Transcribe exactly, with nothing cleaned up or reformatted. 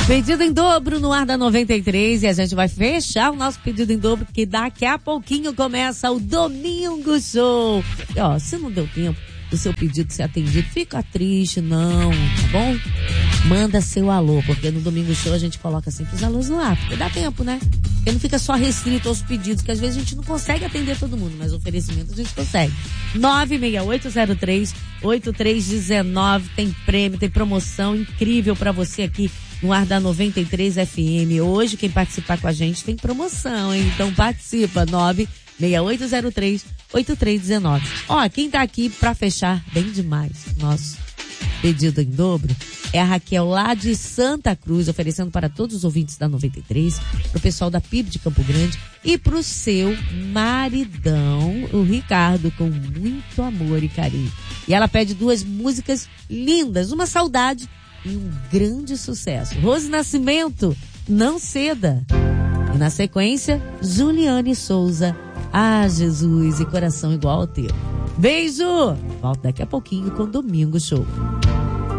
Pedido em dobro no ar da noventa e três e a gente vai fechar o nosso pedido em dobro porque daqui a pouquinho começa o Domingo Show. E ó, se não deu tempo do seu pedido ser atendido, fica triste, não, tá bom? Manda seu alô, porque no Domingo Show a gente coloca sempre os alôs no ar, porque dá tempo, né? Porque não fica só restrito aos pedidos, que às vezes a gente não consegue atender todo mundo, mas oferecimento a gente consegue. nove seis oito zero três, oito três um nove, tem prêmio, tem promoção incrível pra você aqui no ar da noventa e três F M. Hoje quem participar com a gente tem promoção, hein? Então participa, nove seis oito zero três, oito três um nove. Ó, quem tá aqui pra fechar bem demais nosso pedido em dobro é a Raquel lá de Santa Cruz, oferecendo para todos os ouvintes da noventa e três, pro pessoal da P I B de Campo Grande e pro seu maridão, o Ricardo, com muito amor e carinho. E ela pede duas músicas lindas, uma saudade e um grande sucesso. Rose Nascimento, Não Ceda. E na sequência, Juliane Souza, Ah, Jesus, e Coração Igual ao Teu. Beijo! Volto daqui a pouquinho com Domingo Show.